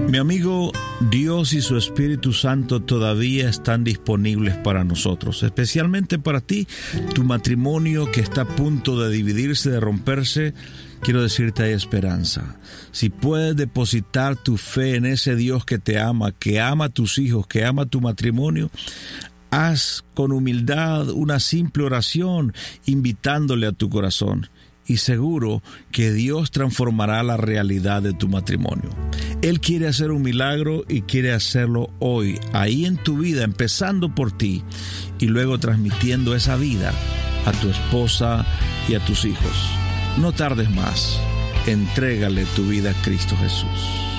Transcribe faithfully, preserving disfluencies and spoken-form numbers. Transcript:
Mi amigo, Dios y su Espíritu Santo todavía están disponibles para nosotros, especialmente para ti, tu matrimonio que está a punto de dividirse, de romperse. Quiero decirte, hay esperanza. Si puedes depositar tu fe en ese Dios que te ama, que ama a tus hijos, que ama tu matrimonio, haz con humildad una simple oración invitándole a tu corazón. Y seguro que Dios transformará la realidad de tu matrimonio. Él quiere hacer un milagro y quiere hacerlo hoy, ahí en tu vida, empezando por ti y luego transmitiendo esa vida a tu esposa y a tus hijos. No tardes más, entrégale tu vida a Cristo Jesús.